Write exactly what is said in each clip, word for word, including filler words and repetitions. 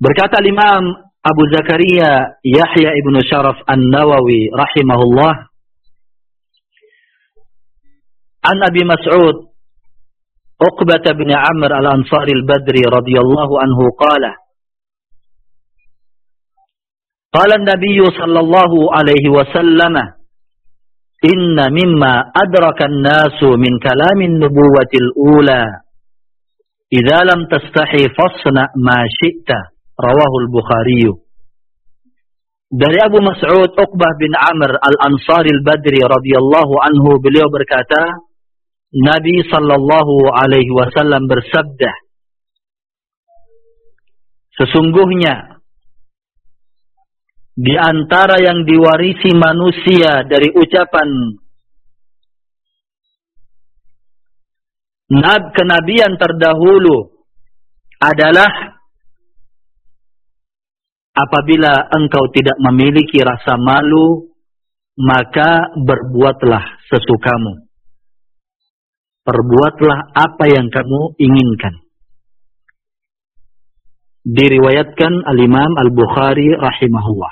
Berkata Imam Abu Zakaria Yahya ibnu Sharaf An-Nawawi rahimahullah, an Abi Mas'ud Uqbah bin Amr al-Ansari al-Badri radhiyallahu anhu qala qala an-nabiy sallallahu alaihi wasallam inna mimma adraka an-nasu min kalamin nubuwatil ula idza lam tastahi fasna ma syi'ta. Rawahul Bukhari. Dari Abu Mas'ud Uqbah bin Amr al-Ansari al-Badri radhiyallahu anhu, beliau berkata, Nabi sallallahu alaihi wasallam bersabda, sesungguhnya di antara yang diwarisi manusia dari ucapan nab kenabian terdahulu adalah apabila engkau tidak memiliki rasa malu, maka berbuatlah sesukamu. Perbuatlah apa yang kamu inginkan. Diriwayatkan Al-Imam Al-Bukhari rahimahullah.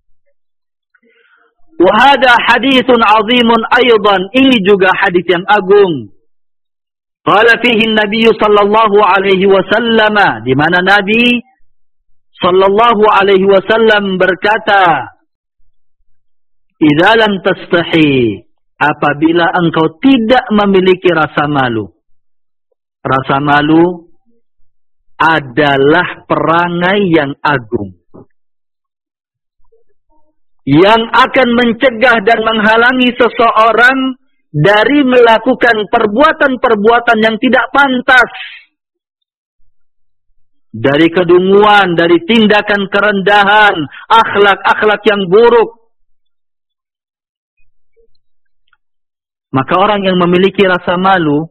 Wa hadha haditsun 'azimun aidan, ini juga hadis yang agung. Qala fihi an-nabiy sallallahu alaihi wasallam, di mana Nabi sallallahu alaihi wasallam berkata, idza lam tastahi, apabila engkau tidak memiliki rasa malu. Rasa malu adalah perangai yang agung, yang akan mencegah dan menghalangi seseorang dari melakukan perbuatan-perbuatan yang tidak pantas, dari kedunguan, dari tindakan kerendahan, akhlak-akhlak yang buruk. Maka orang yang memiliki rasa malu,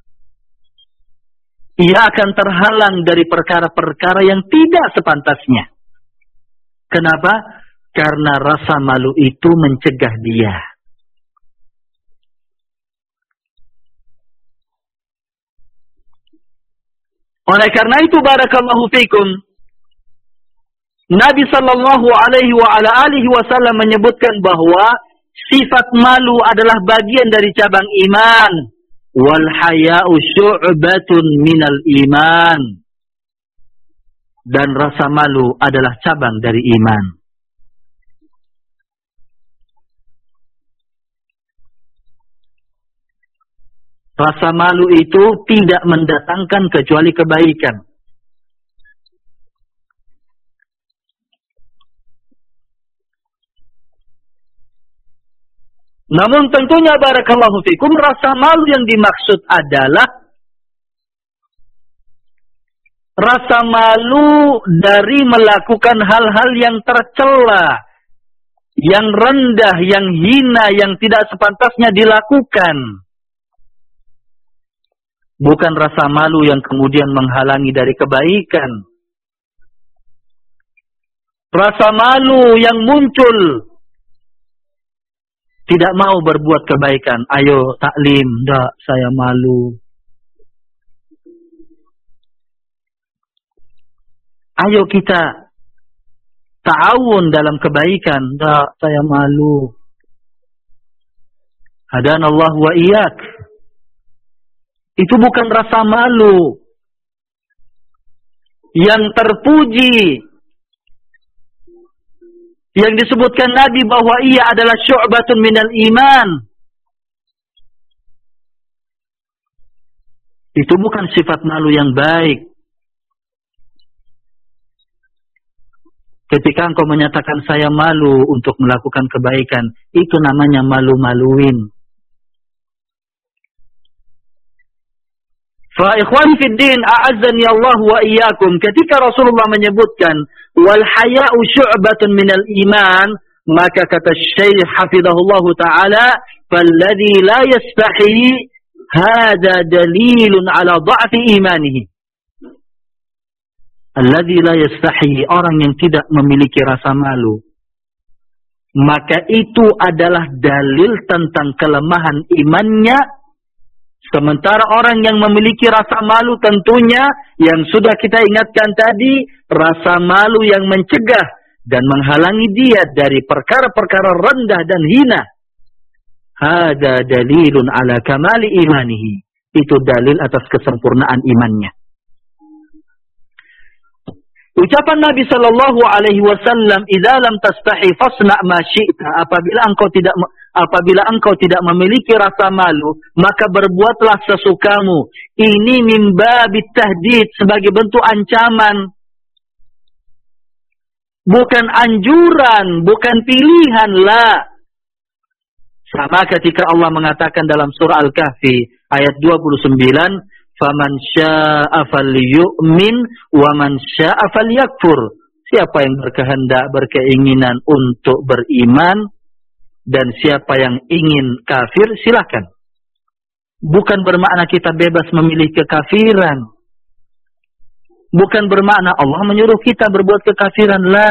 ia akan terhalang dari perkara-perkara yang tidak sepantasnya. Kenapa? Karena rasa malu itu mencegah dia. Oleh karena itu, barakallahu fikum, Nabi sallallahu alaihi wa ala alihi wasallam menyebutkan bahwa sifat malu adalah bagian dari cabang iman. Wal haya'u syu'batun minal iman. Dan rasa malu adalah cabang dari iman. Rasa malu itu tidak mendatangkan kecuali kebaikan. Namun tentunya barakallahu fikum, rasa malu yang dimaksud adalah rasa malu dari melakukan hal-hal yang tercela, yang rendah, yang hina, yang tidak sepantasnya dilakukan. Bukan rasa malu yang kemudian menghalangi dari kebaikan. Rasa malu yang muncul tidak mau berbuat kebaikan. Ayo taklim, enggak, saya malu. Ayo kita ta'awun dalam kebaikan, enggak, saya malu. Hadanallahu wa iyyak. Itu bukan rasa malu. Yang terpuji, yang disebutkan Nabi bahwa ia adalah syu'batun minal iman, itu bukan sifat malu yang baik. Ketika engkau menyatakan saya malu untuk melakukan kebaikan, itu namanya malu-maluin. Fa ikhwan fid din, a'azzani Allah wa iyyakum, ketika Rasulullah menyebutkan wal haya'u syu'batun minal iman, maka kata Syekh hafizahullah taala, falladzi la yastahi hadza dalilun ala dha'fi imanihi. Alladzi la yastahi, orang yang tidak memiliki rasa malu, maka itu adalah dalil tentang kelemahan imannya, Sementara orang yang memiliki rasa malu tentunya yang sudah kita ingatkan tadi, rasa malu yang mencegah dan menghalangi dia dari perkara-perkara rendah dan hina. Hada dalilun ala kamali imanihi. Itu dalil atas kesempurnaan imannya. Ucapan Nabi sallallahu alaihi wasallam, "Idza lam tastahi fasna' ma syi'ta." Apabila engkau tidak apabila engkau tidak memiliki rasa malu, maka berbuatlah sesukamu. Ini min babit tahdid, sebagai bentuk ancaman. Bukan anjuran, bukan pilihan, la. Sama ketika Allah mengatakan dalam surah Al-Kahfi ayat dua puluh sembilan, "Faman syaa'a falyu'min wa man syaa'a falyakfur." Siapa yang berkehendak, berkeinginan untuk beriman dan siapa yang ingin kafir, silakan. Bukan bermakna kita bebas memilih kekafiran. Bukan bermakna Allah menyuruh kita berbuat kekafiran, la.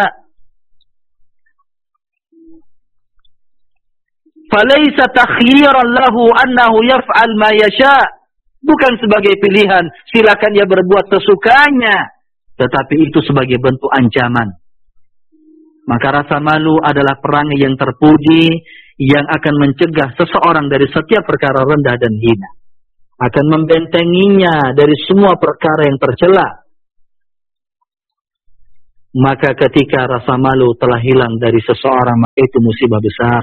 Falaysa takhyiran lahu annahu yaf'al ma yasha'. Bukan sebagai pilihan, silakan dia berbuat sesukanya. Tetapi itu sebagai bentuk ancaman. Maka rasa malu adalah perangai yang terpuji, yang akan mencegah seseorang dari setiap perkara rendah dan hina. Akan membentenginya dari semua perkara yang tercela. Maka ketika rasa malu telah hilang dari seseorang, maka itu musibah besar.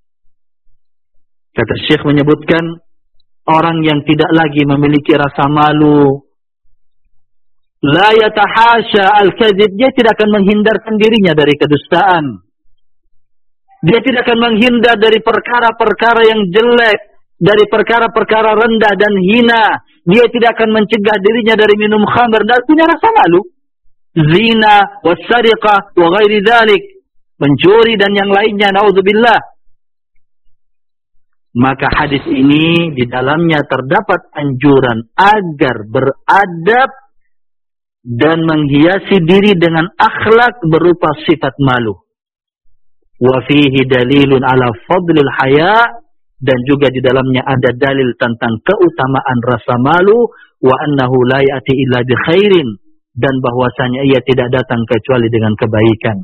Kata Syekh menyebutkan, orang yang tidak lagi memiliki rasa malu, la yatahasha al-kadzib, dia tidak akan menghindarkan dirinya dari kedustaan. Dia tidak akan menghindar dari perkara-perkara yang jelek, dari perkara-perkara rendah dan hina. Dia tidak akan mencegah dirinya dari minum khamr dan punya rasa malu. Zina, wassariqah, wa ghairi dzalik, mencuri dan yang lainnya, naudzubillah. Maka hadis ini di dalamnya terdapat anjuran agar beradab dan menghiasi diri dengan akhlak berupa sifat malu. Wa fihi dalilun ala fadlil haya, dan juga di dalamnya ada dalil tentang keutamaan rasa malu, wa annahu la ya'ti illa bi khairin, dan bahwasanya ia tidak datang kecuali dengan kebaikan.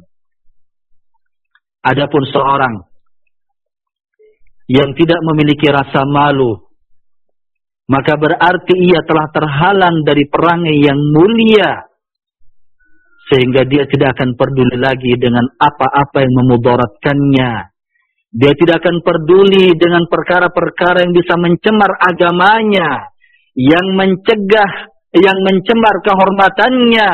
Adapun seorang yang tidak memiliki rasa malu, maka berarti ia telah terhalang dari perangai yang mulia, sehingga dia tidak akan peduli lagi dengan apa-apa yang memudaratkannya. Dia tidak akan peduli dengan perkara-perkara yang bisa mencemar agamanya, yang mencegah, yang mencemar kehormatannya.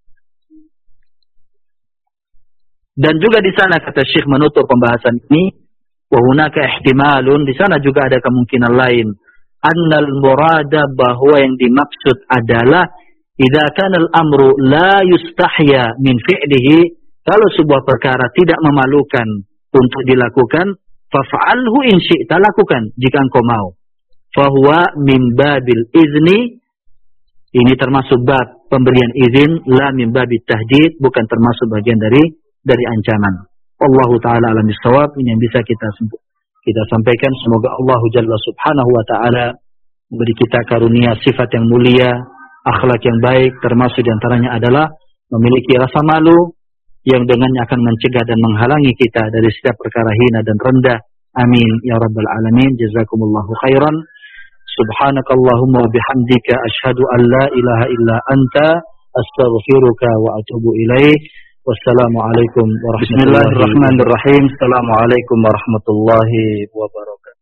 Dan juga di sana kata Syekh menutup pembahasan ini, wa hunaka ihtimalun, di sana juga ada kemungkinan lain, annal murada, bahwa yang dimaksud adalah idza kana al-amru la yustahya min fi'lihi, kalau sebuah perkara tidak memalukan untuk dilakukan, faf'alhu in syi'ta, lakukan jika engkau mau. Fahuwa min babil izni, ini termasuk bab pemberian izin, la min babit tahdid, bukan termasuk bagian dari dari ancaman. Wallahu ta'ala alam bisawab. Ini yang bisa kita kita sampaikan. Semoga Allah Jalla Subhanahu wa ta'ala memberi kita karunia sifat yang mulia, akhlak yang baik, termasuk diantaranya adalah memiliki rasa malu yang dengannya akan mencegah dan menghalangi kita dari setiap perkara hina dan rendah. Amin ya rabbal alamin. Jazakumullahu khairan. Subhanakallahumma wa bihamdika asyhadu an la ilaha illa anta astaghfiruka wa atubu ilaik. Wassalamualaikum warahmatullahi wabarakatuh. Bismillahirrahmanirrahim. Assalamualaikum warahmatullahi wabarakatuh.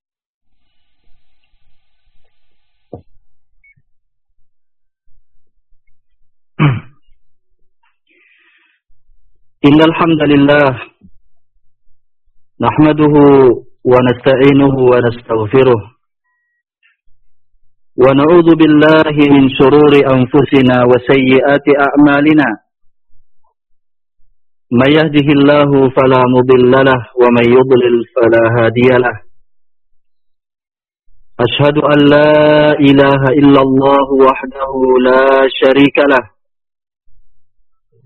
Innal hamdalillah nahmaduhu wa nasta'inuhu wa nastaghfiruh wa na'udzu billahi min shururi anfusina wa sayyiati a'malina. من يهده الله فلا مضل له ومن يضلل فلا هادي له أشهد أن لا إله إلا الله وحده لا شريك له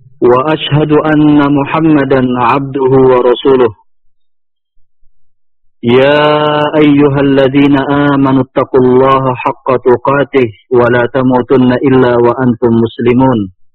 وأشهد أن محمدا عبده ورسوله يا أيها الذين آمنوا اتقوا الله حق تقاته ولا تموتن إلا وأنتم مسلمون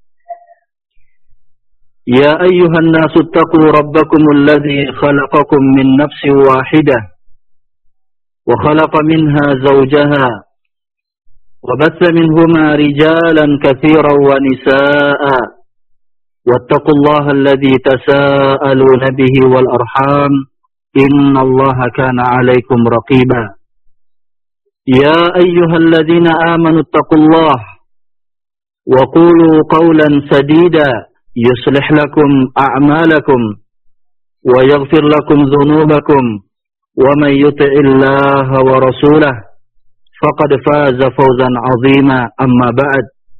يا أيها الناس اتقوا ربكم الذي خلقكم من نفس واحدة وخلق منها زوجها وبث منهما رجالا كثيرا ونساء واتقوا الله الذي تساءلون به والأرحام إن الله كان عليكم رقيبا يا أيها الذين آمنوا اتقوا الله وقولوا قولا سديدا يصلح لكم أعمالكم ويغفر لكم ذنوبكم ومن يطع الله ورسوله فقد فاز فوزا عظيما أما بعد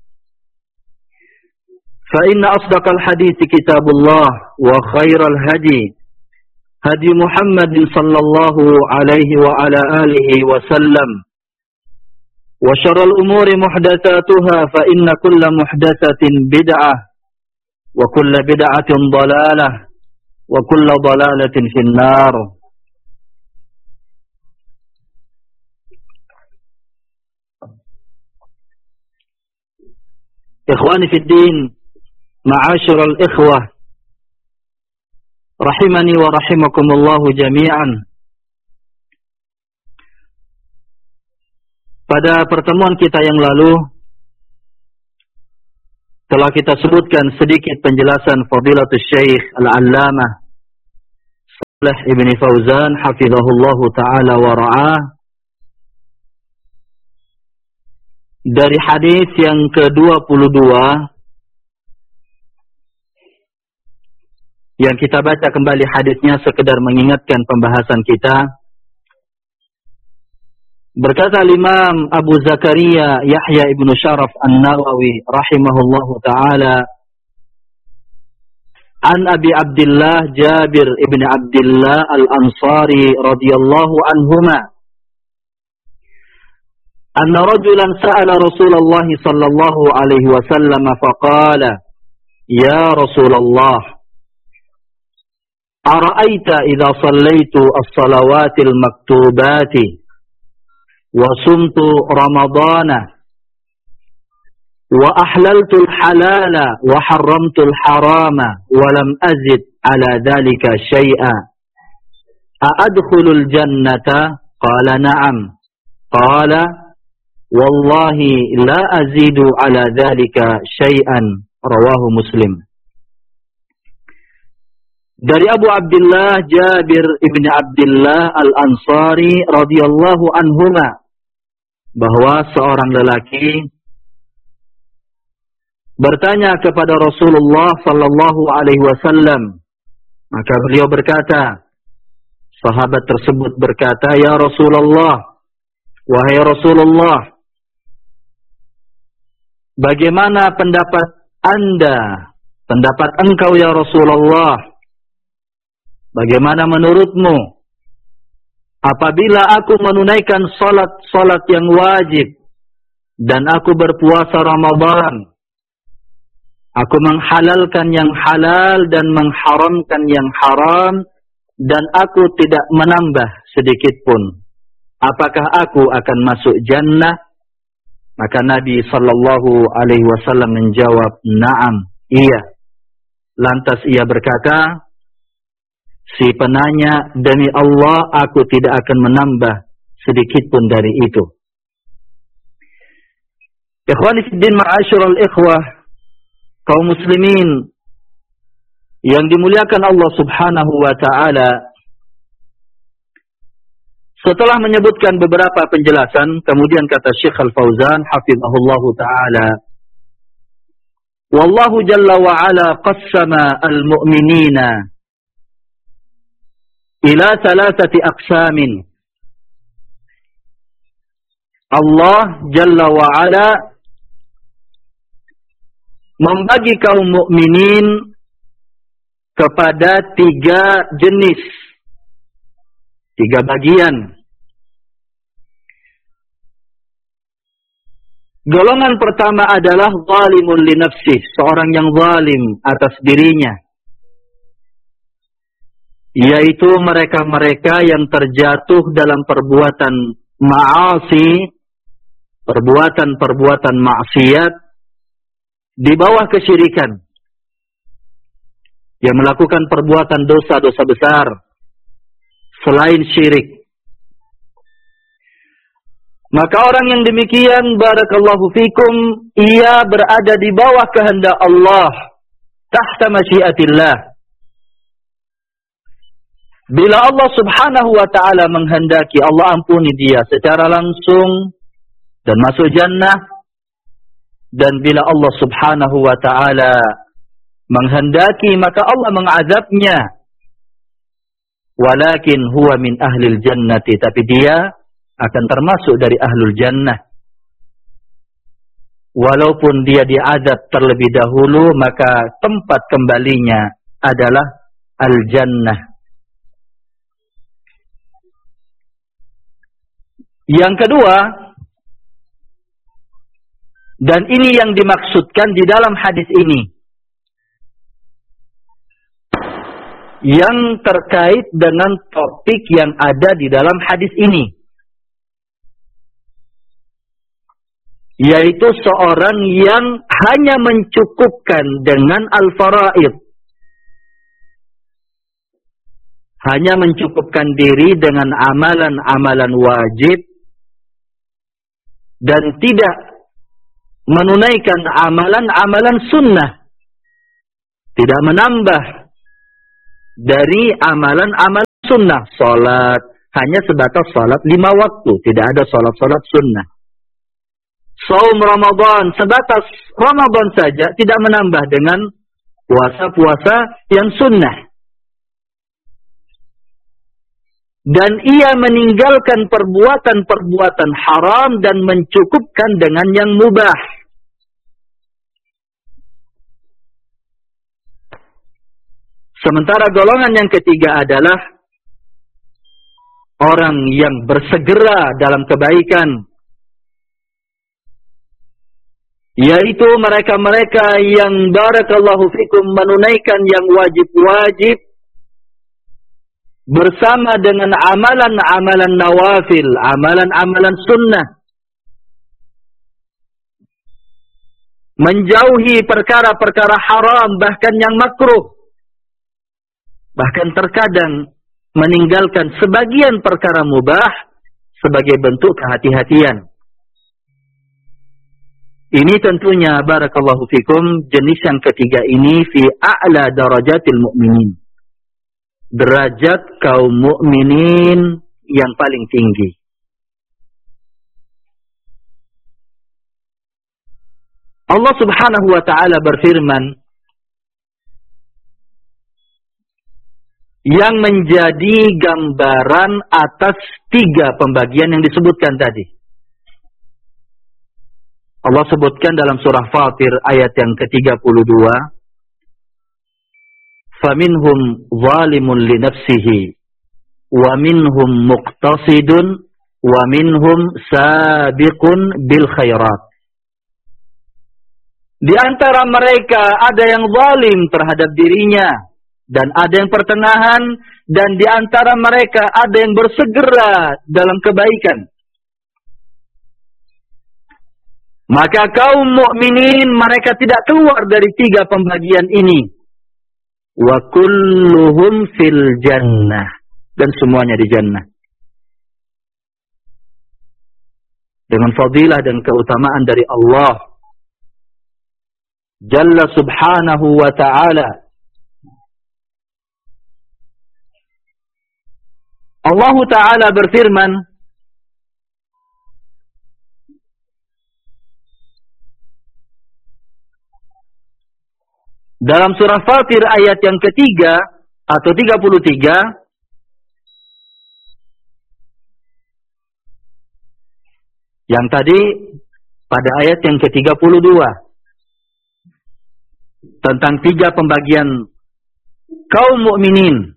فإن أصدق الحديث كتاب الله وخير الهدي هدي محمد صلى الله عليه وعلى آله وسلم وشر الأمور محدثاتها فإن كل محدثة بدعة وكل بدعة ضلالة وكل ضلالة في النار. إخواني في الدين معاشر الإخوة rahimani wa rahimakumullahu jami'an. Pada pertemuan kita yang lalu telah kita sebutkan sedikit penjelasan Fadilatul Syekh Al-Allamah Shalih Ibn Fauzan hafizahullahu ta'ala wa ra'ah dari hadis yang ke dua puluh dua yang kita baca kembali hadisnya sekedar mengingatkan pembahasan kita. Berkata Imam Abu Zakaria Yahya ibn Sharaf An-Nawawi rahimahullahu ta'ala an Abi Abdullah Jabir ibn Abdullah Al-Ansari radhiyallahu anhuma anna rajulan sa'ala Rasulullah sallallahu alaihi wasallam faqala ya Rasulullah ara'aita idza sallaitu as-salawatil maktubati wa sumtu ramadana wa ahlaltu al-halala wa harramtu al-harama wa lam azid ala dhalika shay'a a'adkhulul jannata qala na'am qala wallahi la azidu ala dhalika shay'an rawahu Muslim. Dari Abu Abdullah Jabir ibn Abdullah Al-Ansari radhiyallahu anhuma bahwa seorang lelaki bertanya kepada Rasulullah sallallahu alaihi wasallam, maka beliau berkata, sahabat tersebut berkata, ya Rasulullah, wahai Rasulullah, bagaimana pendapat Anda, pendapat engkau ya Rasulullah? Bagaimana menurutmu apabila aku menunaikan salat-salat yang wajib dan aku berpuasa Ramadan, aku menghalalkan yang halal dan mengharamkan yang haram dan aku tidak menambah sedikit pun, apakah aku akan masuk jannah? Maka Nabi sallallahu alaihi wasallam menjawab, "Na'am, iya." Lantas ia berkata, si penanya, demi Allah aku tidak akan menambah sedikit pun dari itu. Ikhwani fiddin ma'asyiral ikhwah, kaum muslimin yang dimuliakan Allah Subhanahu wa taala, setelah menyebutkan beberapa penjelasan, kemudian kata Syekh Al-Fauzan hafizahullahu taala, wallahu jalla wa ala qassama al-mu'minina ila thalathati aqsamin. Allah Jalla wa Ala membagi kaum mukminin kepada tiga jenis, tiga bagian. Golongan pertama adalah zalimun li nafsih, seorang yang zalim atas dirinya. yaitu mereka-mereka yang terjatuh dalam perbuatan ma'asi, perbuatan-perbuatan maksiat di bawah kesyirikan, yang melakukan perbuatan dosa-dosa besar selain syirik. Maka orang yang demikian, barakallahu fikum, ia berada di bawah kehendak Allah, tahta masyiatillah. Bila Allah subhanahu wa ta'ala menghendaki, Allah ampuni dia secara langsung dan masuk jannah. Dan bila Allah subhanahu wa ta'ala menghendaki, maka Allah mengazabnya. Walakin huwa min ahlil jannati, tapi dia akan termasuk dari ahlul jannah. Walaupun dia diazab terlebih dahulu, maka tempat kembalinya adalah al-jannah. Yang kedua, dan ini yang dimaksudkan di dalam hadis ini, yang terkait dengan topik yang ada di dalam hadis ini, yaitu seorang yang hanya mencukupkan dengan al-faraid, hanya mencukupkan diri dengan amalan-amalan wajib dan tidak menunaikan amalan-amalan sunnah, tidak menambah dari amalan-amalan sunnah. Salat hanya sebatas salat lima waktu, tidak ada salat-salat sunnah. Saum Ramadan sebatas Ramadan saja, tidak menambah dengan puasa-puasa yang sunnah. Dan ia meninggalkan perbuatan-perbuatan haram dan mencukupkan dengan yang mubah. Sementara golongan yang ketiga adalah orang yang bersegera dalam kebaikan, yaitu mereka-mereka yang barakallahu fikum menunaikan yang wajib-wajib bersama dengan amalan-amalan nawafil, amalan-amalan sunnah. Menjauhi perkara-perkara haram, bahkan yang makruh. Bahkan terkadang meninggalkan sebagian perkara mubah sebagai bentuk kehati-hatian. Ini tentunya barakallahu fikum jenis yang ketiga ini fi a'la darajatil mu'minin. Derajat kaum mukminin yang paling tinggi. Allah subhanahu wa ta'ala berfirman, yang menjadi gambaran atas tiga pembagian yang disebutkan tadi. Allah sebutkan dalam surah Fatir ayat yang ke tiga puluh dua, فَمِنْهُمْ ظَالِمٌ لِنَفْسِهِ وَمِنْهُمْ مُقْتَصِدٌ وَمِنْهُمْ سَابِقٌ بِالْخَيْرَاتِ. Di antara mereka ada yang zalim terhadap dirinya, dan ada yang pertengahan, dan di antara mereka ada yang bersegera dalam kebaikan. Maka kaum mukminin mereka tidak keluar dari tiga pembagian ini. Wa kulluhum fil jannah, dan semuanya di jannah. Dengan fadilah dan keutamaan dari Allah Jalla subhanahu wa ta'ala. Allah Ta'ala berfirman, dalam surah Fatir ayat yang ketiga atau tiga puluh tiga, yang tadi pada ayat yang ke tiga puluh dua, tentang tiga pembagian kaum mukminin.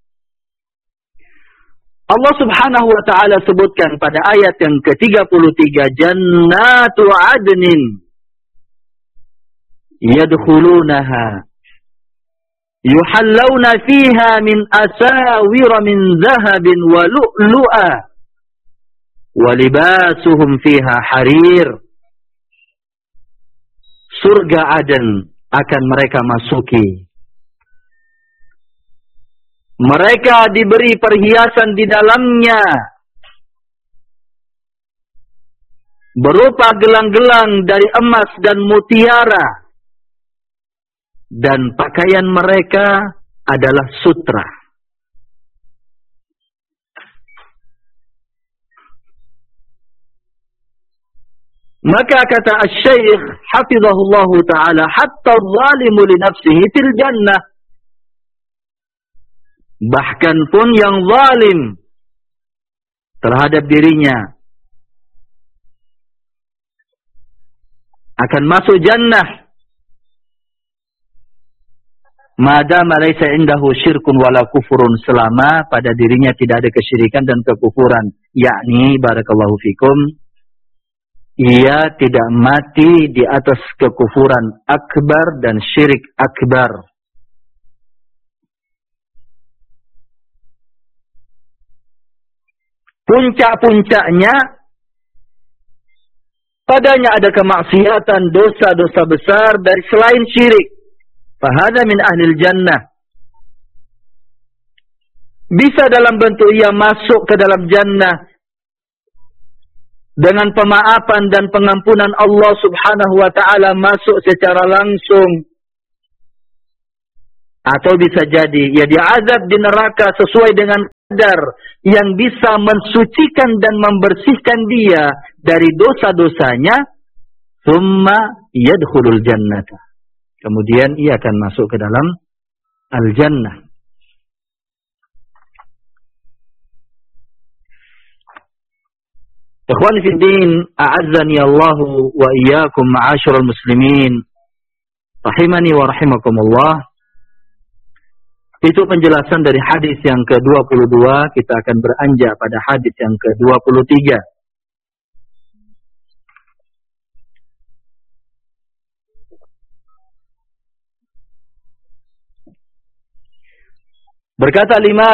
Allah subhanahu wa ta'ala sebutkan pada ayat yang ke tiga puluh tiga, Jannatu adnin yadkhulunaha yuhallawna fiha min asawira min zahabin wa lu'lu'a wa libasuhum fiha harir. Surga Aden akan mereka masuki. Mereka diberi perhiasan di dalamnya berupa gelang-gelang dari emas dan mutiara. Dan pakaian mereka adalah sutra. Maka kata Asy-Syaikh hafizahullahu taala, hatta zalimu li nafsihi fil jannah. Bahkan pun yang zalim terhadap dirinya akan masuk jannah. Madama laisa indahu syirkun wala kufurun, selama pada dirinya tidak ada kesyirikan dan kekufuran. Yakni, barakallahu fikum, ia tidak mati di atas kekufuran akbar dan syirik akbar. Puncak-puncaknya, padanya ada kemaksiatan, dosa-dosa besar dari selain syirik. Fahada min ahlil jannah. Bisa dalam bentuk ia masuk ke dalam jannah dengan pemaafan dan pengampunan Allah subhanahu wa ta'ala, masuk secara langsung. Atau bisa jadi ia diazab di neraka sesuai dengan kadar yang bisa mensucikan dan membersihkan dia dari dosa-dosanya. Thumma yadkhulul jannata. Kemudian ia akan masuk ke dalam al-jannah. Ikhwan fi din, a'azzani Allahu wa iyyakum ma'asyiral muslimin, rahimani wa rahimakumullah. Itu penjelasan dari hadis yang ke dua puluh dua. Kita akan beranjak pada hadis yang ke dua puluh tiga. Berkata Imam